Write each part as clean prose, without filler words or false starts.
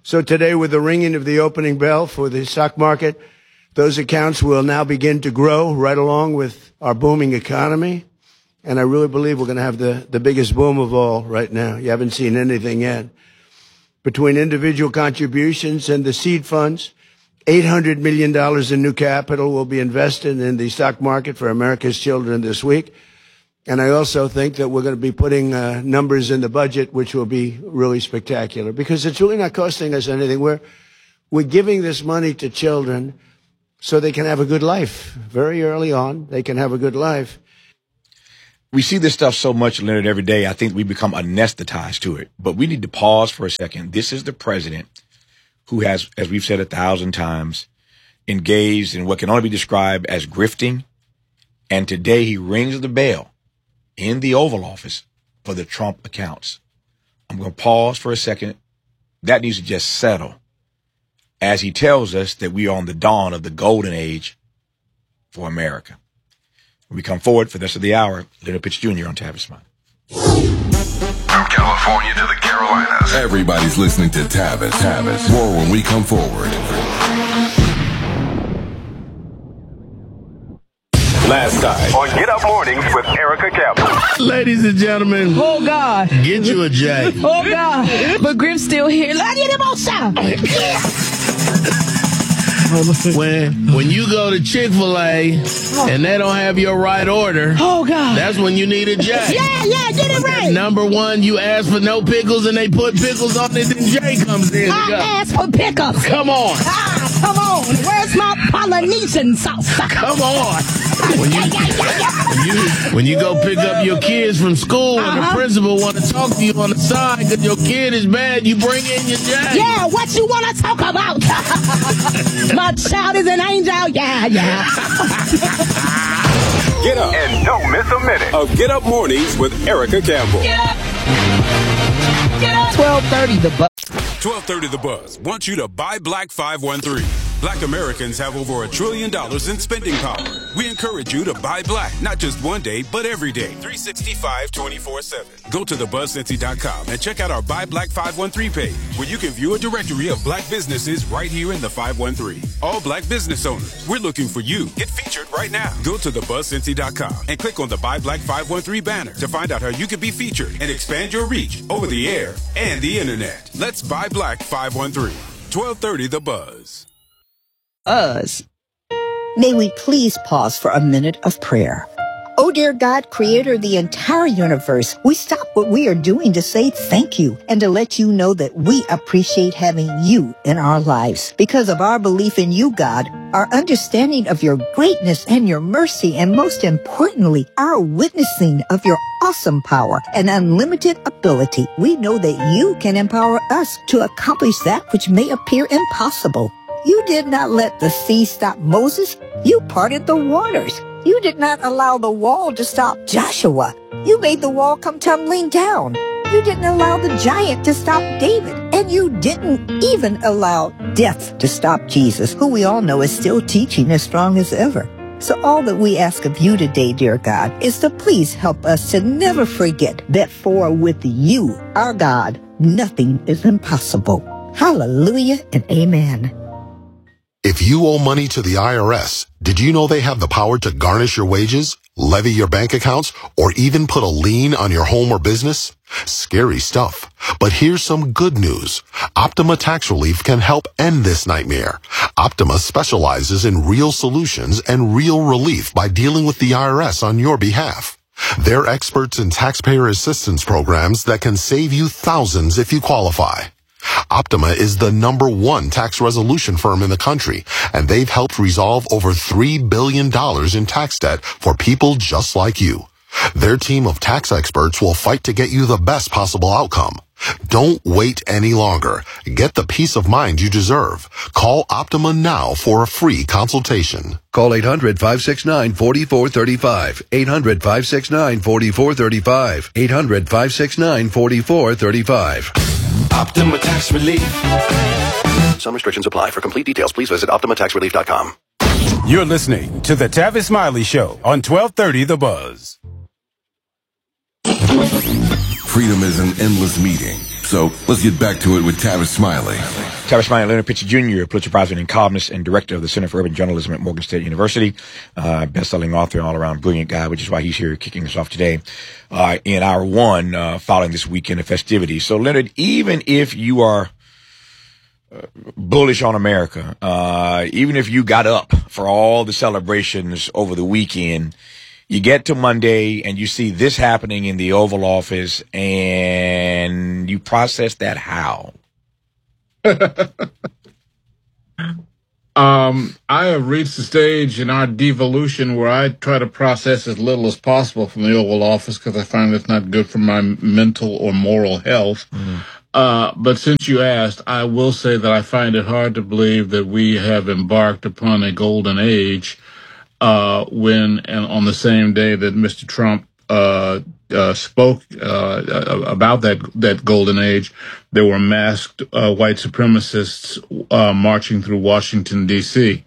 So today, with the ringing of the opening bell for the stock market, those accounts will now begin to grow right along with our booming economy. And I really believe we're going to have the biggest boom of all right now. You haven't seen anything yet. Between individual contributions and the seed funds, $800 million in new capital will be invested in the stock market for America's children this week. And I also think that we're going to be putting numbers in the budget, which will be really spectacular, because it's really not costing us anything. We're giving this money to children so they can have a good life. Very early on, they can have a good life. We see this stuff so much, Leonard, every day. I think we become anesthetized to it. But we need to pause for a second. This is the president who has, as we've said 1,000 times, engaged in what can only be described as grifting. And today he rings the bell in the Oval Office for the Trump accounts. I'm going to pause for a second. That needs to just settle as he tells us that we are on the dawn of the golden age for America. When we come forward for the rest of the hour, Leonard Pitts Jr. on Tavis Smiley. From California to the Carolinas, everybody's listening to Tavis. More when we come forward. Last time on Get Up Mornings with Erica Campbell. Ladies and gentlemen. Oh, God. Get you a J. Oh, God. But Griff's still here. Let get him on sound. When you go to Chick-fil-A and they don't have your right order, oh, God, that's when you need a J. Yeah, get it right. Number one, you ask for no pickles and they put pickles on it, then J comes in. I asked for pickles. Come on. Come on. Where's my Polynesian sauce? Come on. When you go pick up your kids from school and the principal want to talk to you on the side because your kid is bad, you bring in your J. Yeah, what you want to talk about? My child is an angel. Yeah. Get up and don't miss a minute of Get Up Mornings with Erica Campbell. Get up. 12:30 the buzz. 12:30 The Buzz wants you to buy Black 513. Black Americans have over $1 trillion in spending power. We encourage you to buy black, not just one day, but every day, 365, 24/7. Go to thebuzzincy.com and check out our Buy Black 513 page, where you can view a directory of black businesses right here in the 513. All black business owners, we're looking for you. Get featured right now. Go to thebuzzincy.com and click on the Buy Black 513 banner to find out how you can be featured and expand your reach over the air and the internet. Let's buy Black 513. 12:30 The Buzz. May we please pause for a minute of prayer. Oh, dear God, creator of the entire universe, we stop what we are doing to say thank you and to let you know that we appreciate having you in our lives. Because of our belief in you, God, our understanding of your greatness and your mercy, and most importantly, our witnessing of your awesome power and unlimited ability, we know that you can empower us to accomplish that which may appear impossible. You did not let the sea stop Moses. You parted the waters. You did not allow the wall to stop Joshua. You made the wall come tumbling down. You didn't allow the giant to stop David. And you didn't even allow death to stop Jesus, who we all know is still teaching as strong as ever. So all that we ask of you today, dear God, is to please help us to never forget that for with you, our God, nothing is impossible. Hallelujah and amen. If you owe money to the IRS, did you know they have the power to garnish your wages, levy your bank accounts, or even put a lien on your home or business? Scary stuff. But here's some good news. Optima Tax Relief can help end this nightmare. Optima specializes in real solutions and real relief by dealing with the IRS on your behalf. They're experts in taxpayer assistance programs that can save you thousands if you qualify. Optima is the #1 tax resolution firm in the country, and they've helped resolve over $3 billion in tax debt for people just like you. Their team of tax experts will fight to get you the best possible outcome. Don't wait any longer. Get the peace of mind you deserve. Call Optima now for a free consultation. Call 800-569-4435. 800-569-4435. 800-569-4435. Optima Tax Relief. Some restrictions apply. For complete details, please visit OptimaTaxRelief.com. You're listening to the Tavis Smiley Show on 1230 The Buzz. Freedom is an endless meeting So let's get back to it with Tavis Smiley. Tavis Smiley, Leonard Pitcher Jr., Pulitzer Prize-winning columnist and director of the Center for Urban Journalism at Morgan State University, best-selling author, all-around brilliant guy, which is why he's here kicking us off today in hour one following this weekend of festivities. So, Leonard, even if you are bullish on America, even if you got up for all the celebrations over the weekend, you get to Monday and you see this happening in the Oval Office, and you process that how? I have reached the stage in our devolution where I try to process as little as possible from the Oval Office because I find it's not good for my mental or moral health. But since you asked, I will say that I find it hard to believe that we have embarked upon a golden age when, and on the same day that Mr. Trump spoke about that golden age, there were masked white supremacists marching through Washington, D.C.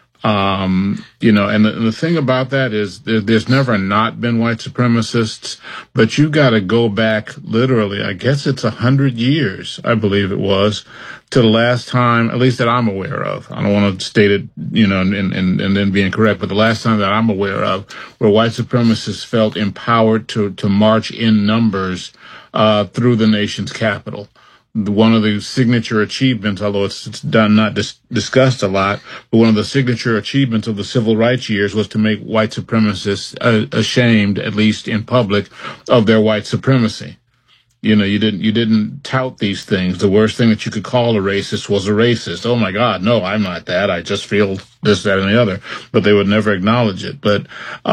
And the thing about that is there's never not been white supremacists, but you got to go back literally, I guess it's 100 years, I believe it was, to the last time, at least that I'm aware of. I don't want to state it, and then be incorrect, but the last time that I'm aware of where white supremacists felt empowered to march in numbers through the nation's capital. One of the signature achievements, although it's not discussed a lot, but one of the signature achievements of the civil rights years was to make white supremacists ashamed, at least in public, of their white supremacy. You didn't tout these things. The worst thing that you could call a racist was a racist. Oh my God, no, I'm not that. I just feel this, that, and the other. But they would never acknowledge it. But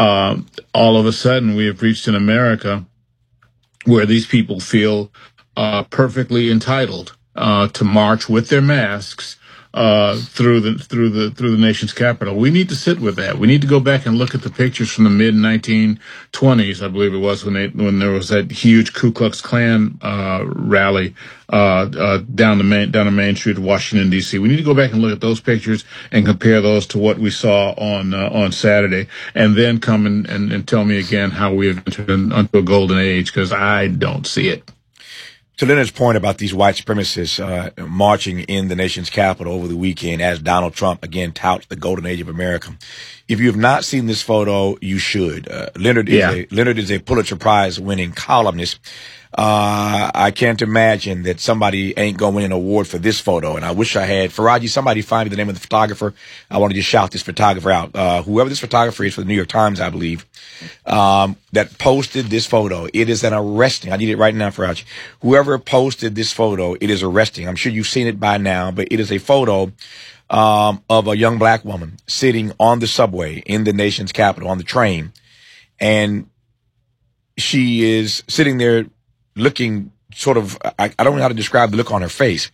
all of a sudden, we have reached in America where these people feel perfectly entitled to march with their masks through the nation's capital. We need to sit with that. We need to go back and look at the pictures from the mid 1920s, I believe it was, when there was that huge Ku Klux Klan rally down the main street of Washington D.C. We need to go back and look at those pictures and compare those to what we saw on Saturday, and then come and tell me again how we have entered into a golden age, because I don't see it. To Leonard's point about these white supremacists marching in the nation's capital over the weekend as Donald Trump again touts the golden age of America. If you have not seen this photo, you should. Leonard is a Pulitzer Prize winning columnist. I can't imagine that somebody ain't going to win an award for this photo. And I wish I had. Faraji, somebody find me the name of the photographer. I want to just shout this photographer out. Whoever this photographer is for the New York Times, I believe, that posted this photo. It is an arresting. I need it right now, Faraji. Whoever posted this photo, it is arresting. I'm sure you've seen it by now, but it is a photo of a young black woman sitting on the subway in the nation's capital on the train. And she is sitting there looking sort of, I don't know how to describe the look on her face.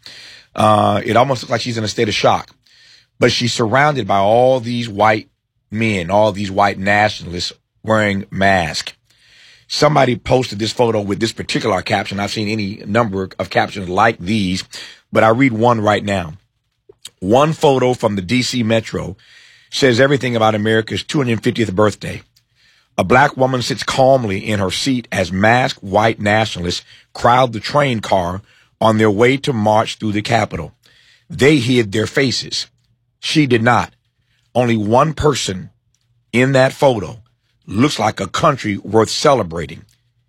It almost looks like she's in a state of shock. But she's surrounded by all these white men, all these white nationalists wearing masks. Somebody posted this photo with this particular caption. I've seen any number of captions like these, but I read one right now. One photo from the D.C. Metro says everything about America's 250th birthday. A black woman sits calmly in her seat as masked white nationalists crowd the train car on their way to march through the Capitol. They hid their faces. She did not. Only one person in that photo looks like a country worth celebrating.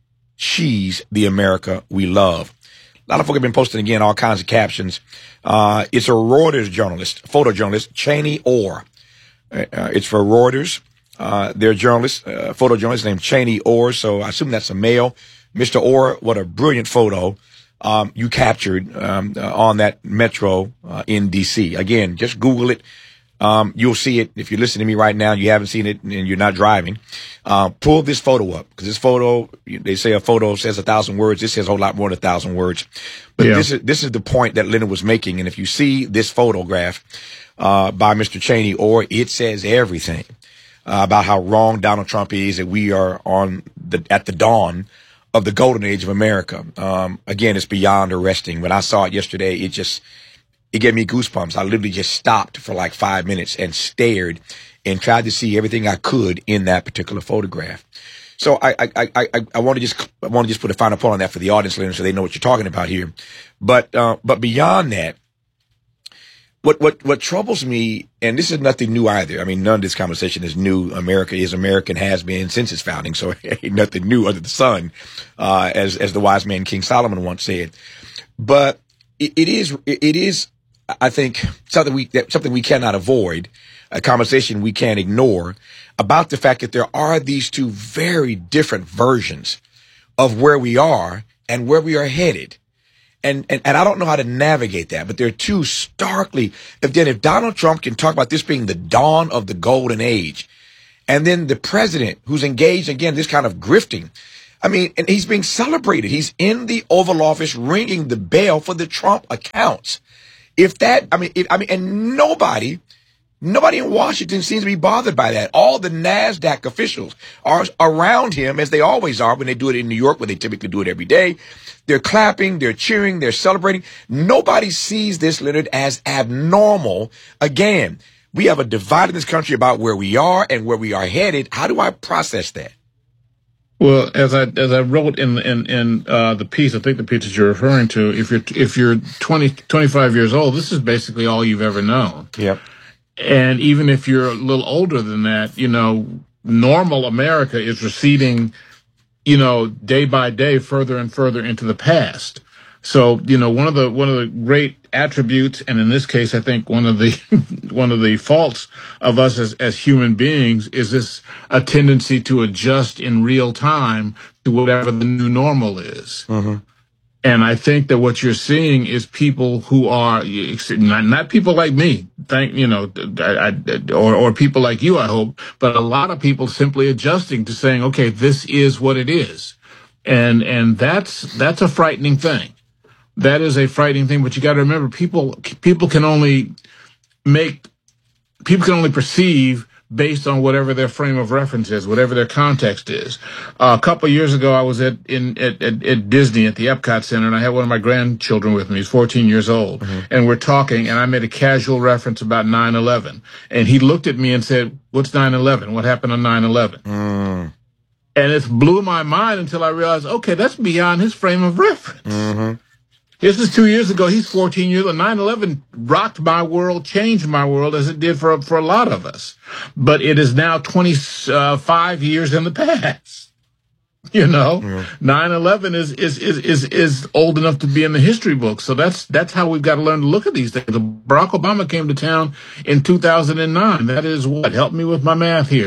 She's the America we love. A lot of folk have been posting again all kinds of captions. It's a Reuters journalist, photojournalist, Cheney Orr. It's for Reuters. Their journalist, photojournalist named Cheney Orr. So I assume that's a male. Mr. Orr, what a brilliant photo you captured on that metro in D.C. Again, just Google it. You'll see it. If you're listening to me right now, you haven't seen it and you're not driving. Pull this photo up, because this photo, they say a photo says 1,000 words. This says a whole lot more than 1,000 words. But yeah, this is the point that Leonard was making. And if you see this photograph by Mr. Cheney Orr, it says everything about how wrong Donald Trump is, that we are at the dawn of the golden age of America. Again, it's beyond arresting. When I saw it yesterday, it gave me goosebumps. I literally just stopped for like 5 minutes and stared and tried to see everything I could in that particular photograph. So I want to just put a final point on that for the audience, Leonard, so they know what you're talking about here. But beyond that, what troubles me, and this is nothing new either. I mean, none of this conversation is new. America is American, has been since its founding. So ain't nothing new under the sun, as the wise man King Solomon once said. But it is, I think, something we cannot avoid, a conversation we can't ignore about the fact that there are these two very different versions of where we are and where we are headed. And I don't know how to navigate that, but there are two starkly, if Donald Trump can talk about this being the dawn of the golden age, and then the president who's engaged again, this kind of grifting, I mean, and he's being celebrated. He's in the Oval Office ringing the bell for the Trump accounts. And nobody in Washington seems to be bothered by that. All the NASDAQ officials are around him, as they always are when they do it in New York, where they typically do it every day. They're clapping, they're cheering, they're celebrating. Nobody sees this, Leonard, as abnormal. Again, we have a divide in this country about where we are and where we are headed. How do I process that? Well, as I wrote in the piece, I think the piece that you're referring to, if you're 25 years old, this is basically all you've ever known. Yep. And even if you're a little older than that, normal America is receding, day by day, further and further into the past. So, one of the great attributes, and in this case, I think one of the faults of us as human beings is this a tendency to adjust in real time to whatever the new normal is. Mm-hmm. And I think that what you're seeing is people who are not people like me, or people like you, I hope, but a lot of people simply adjusting to saying, okay, this is what it is. And that's a frightening thing. That is a frightening thing, but you got to remember, people can only perceive based on whatever their frame of reference is, whatever their context is. A couple of years ago, I was at Disney at the Epcot Center, and I had one of my grandchildren with me. He's 14 years old, mm-hmm. and we're talking, and I made a casual reference about 9/11, and he looked at me and said, "What's 9/11? What happened on 9/11?" Mm. And it blew my mind until I realized, okay, that's beyond his frame of reference. Mm-hmm. This is 2 years ago. He's 14 years old. 9/11 rocked my world, changed my world, as it did for a lot of us. But it is now 25 years in the past. 9/11 is old enough to be in the history books. So that's how we've got to learn to look at these things. Barack Obama came to town in 2009. That is what? Help me with my math here.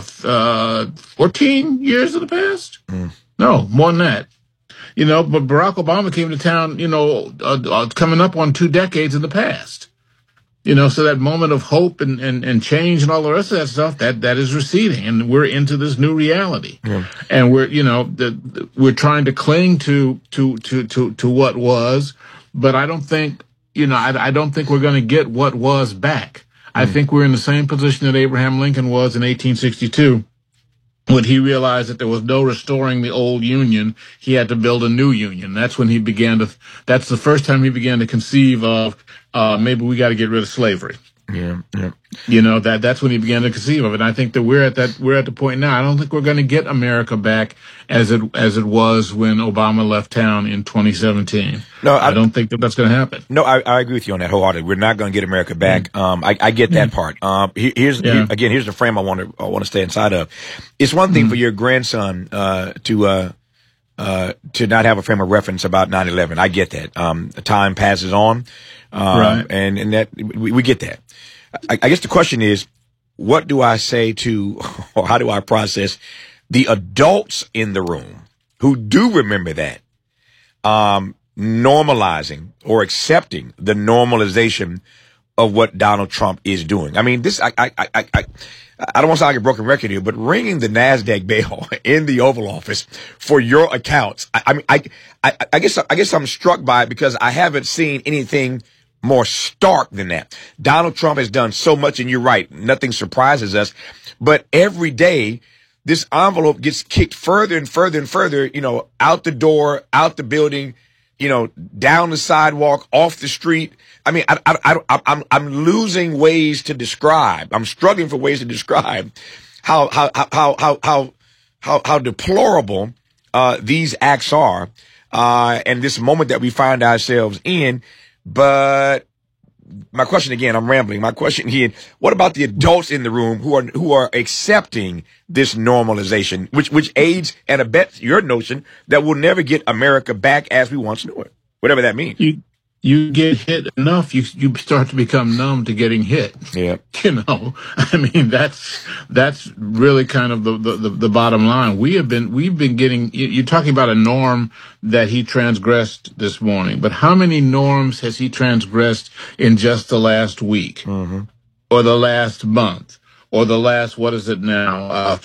14 years in the past? Mm. No, more than that. But Barack Obama came to town, coming up on 2 decades in the past. So that moment of hope and change and all the rest of that stuff, that is receding, and we're into this new reality. Yeah. And we're, we're trying to cling to what was, but I don't think, I don't think we're going to get what was back. I think we're in the same position that Abraham Lincoln was in 1862. When he realized that there was no restoring the old union, he had to build a new union. That's when that's the first time he began to conceive of, maybe we got to get rid of slavery. Yeah, yeah. That's when he began to conceive of it. And I think that we're at the point now. I don't think we're going to get America back as it was when Obama left town in 2017. No, I don't think that's going to happen. No, I agree with you on that wholeheartedly. We're not going to get America back. I get that part. Here's the frame I want to stay inside of. It's one thing for your grandson to not have a frame of reference about 9/11. I get that. Time passes on, right, and that we get that. I guess the question is, what do I say to, or how do I process the adults in the room who do remember that, normalizing or accepting the normalization of what Donald Trump is doing? I mean, this, I don't want to sound like a broken record here, but ringing the NASDAQ bell in the Oval Office for your accounts, I guess I'm struck by it because I haven't seen anything more stark than that. Donald Trump has done so much, and you're right, nothing surprises us. But every day, this envelope gets kicked further and further and further, out the door, out the building, down the sidewalk, off the street. I mean, I'm losing ways to describe. I'm struggling for ways to describe how how deplorable these acts are, and this moment that we find ourselves in. But my question again, I'm rambling. My question here, what about the adults in the room who are accepting this normalization, which aids and abets your notion that we'll never get America back as we once knew it, whatever that means? You get hit enough, you start to become numb to getting hit. Yeah. You know, I mean, that's really kind of the bottom line. We've been getting, you're talking about a norm that he transgressed this morning, but how many norms has he transgressed in just the last week or the last month? Or the last, what is it now,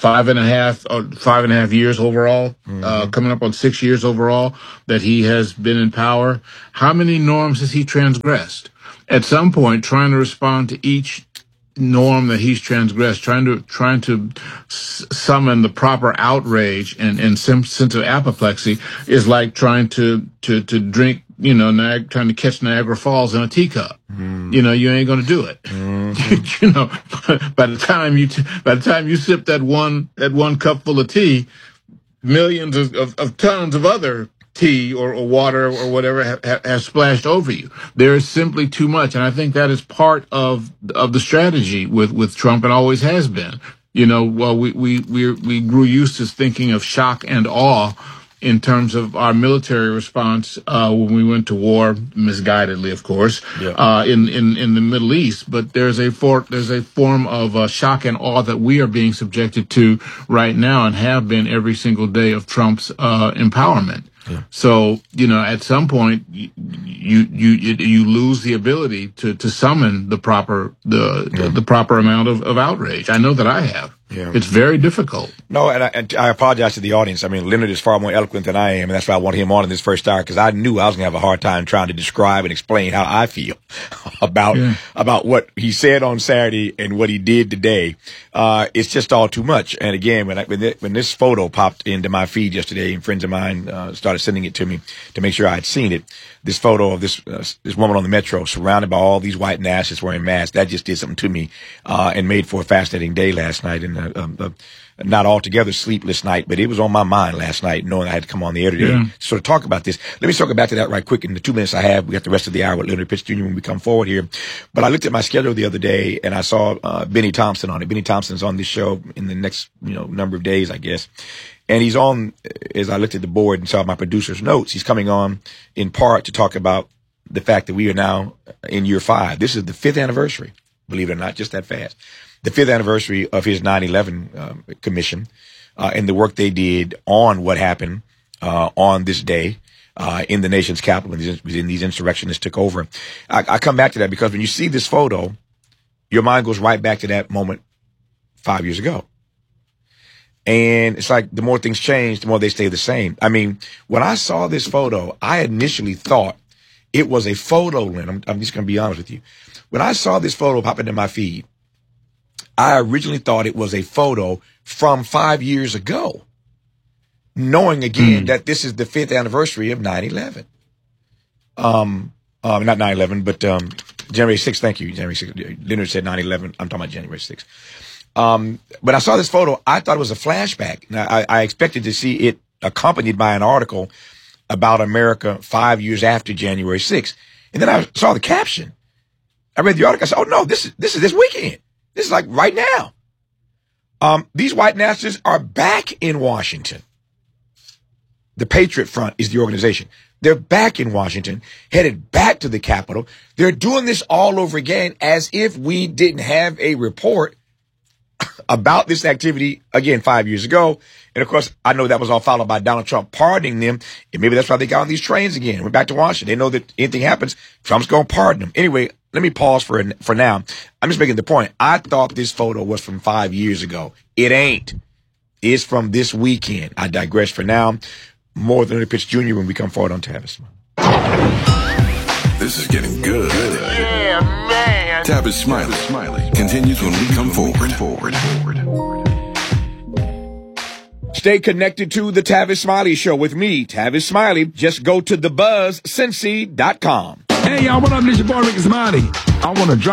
5.5 years overall, coming up on 6 years overall that he has been in power. How many norms has he transgressed? At some point, trying to respond to each norm that he's transgressed, trying to summon the proper outrage and sense of apoplexy is like trying to drink, you know, trying to catch Niagara Falls in a teacup. You know, you ain't gonna do it. You know, by the time you sip that one cup full of tea, millions of tons of other tea or water or whatever have splashed over you. There is simply too much, and I think that is part of the strategy with Trump, and always has been. You know, well, we grew used to thinking of shock and awe in terms of our military response when we went to war, misguidedly, of course, in the Middle East. But there's a form of shock and awe that we are being subjected to right now, and have been every single day of Trump's empowerment. Yeah. So, you know, at some point, you lose the ability to summon the proper amount of outrage. I know that I have. Yeah. It's very difficult. No, and I apologize to the audience. I mean, Leonard is far more eloquent than I am, and that's why I want him on in this first hour, because I knew I was going to have a hard time trying to describe and explain how I feel about what he said on Saturday and what he did today. It's just all too much. And again, when this photo popped into my feed yesterday, and friends of mine started sending it to me to make sure I had seen it, this photo of this woman on the metro surrounded by all these white nationalists wearing masks, that just did something to me, and made for a fascinating day last night. And not altogether sleepless night, but it was on my mind last night, knowing I had to come on the air today to sort of talk about this. Let me circle back to that right quick in the 2 minutes I have. We got the rest of the hour with Leonard Pitts Jr. when we come forward here. But I looked at my schedule the other day, and I saw Benny Thompson on it. Benny Thompson's on this show in the next number of days, I guess. And he's on, as I looked at the board and saw my producer's notes, he's coming on in part to talk about the fact that we are now in year 5. This is the 5th anniversary, believe it or not, just that fast. The 5th anniversary of his 9/11 commission, and the work they did on what happened on this day in the nation's capital when these insurrectionists took over. I come back to that because when you see this photo, your mind goes right back to that moment 5 years ago. And it's like the more things change, the more they stay the same. I mean, when I saw this photo, I initially thought it was a photo, Lynn. I'm just going to be honest with you. When I saw this photo pop into my feed, I originally thought it was a photo from 5 years ago, knowing again that this is the 5th anniversary of 9/11. Not 9/11, but January 6th. Thank you, January 6th. Leonard said 9/11. I'm talking about January 6th. When I saw this photo, I thought it was a flashback. Now, I expected to see it accompanied by an article about America 5 years after January 6th. And then I saw the caption. I read the article. I said, oh, no, this is this weekend. This is like right now. These white nationalists are back in Washington. The Patriot Front is the organization. They're back in Washington, headed back to the Capitol. They're doing this all over again as if we didn't have a report about this activity, again, 5 years ago. And, of course, I know that was all followed by Donald Trump pardoning them. And maybe that's why they got on these trains again. Went back to Washington. They know that anything happens, Trump's going to pardon them. Anyway, let me pause for now. I'm just making the point. I thought this photo was from 5 years ago. It ain't. It's from this weekend. I digress for now. More than Leonard Pitts Jr. when we come forward on Tavis. This is getting good. Yeah, man. Tavis Smiley continues when we come forward. Stay connected to the Tavis Smiley Show with me, Tavis Smiley. Just go to thebuzzcincy.com. Hey, y'all, what up? This your boy, Ricky Smiley. I want to drop